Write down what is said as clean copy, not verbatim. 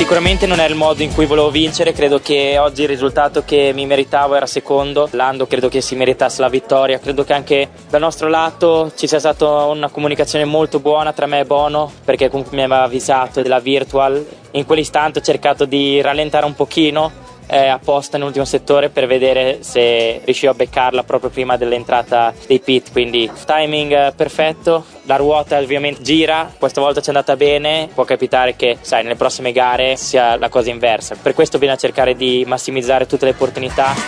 Sicuramente non è il modo in cui volevo vincere, credo che oggi il risultato che mi meritavo era secondo. Lando credo che si meritasse la vittoria, credo che anche dal nostro lato ci sia stata una comunicazione molto buona tra me e Bono, perché comunque mi aveva avvisato della virtual. In quell'istante ho cercato di rallentare un pochino apposta nell'ultimo settore per vedere se riuscivo a beccarla proprio prima dell'entrata dei pit, quindi timing perfetto. La ruota ovviamente gira, questa volta ci è andata bene, può capitare che nelle prossime gare sia la cosa inversa, per questo bisogna cercare di massimizzare tutte le opportunità.